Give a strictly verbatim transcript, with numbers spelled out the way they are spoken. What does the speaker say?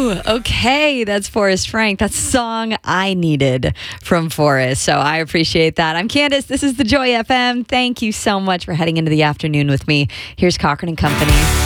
Ooh, okay. That's Forrest Frank. That's a song I needed from Forrest. So I appreciate that. I'm Candace. This is the Joy F M. Thank you so much for heading into the afternoon with me. Here's Cochran and Company.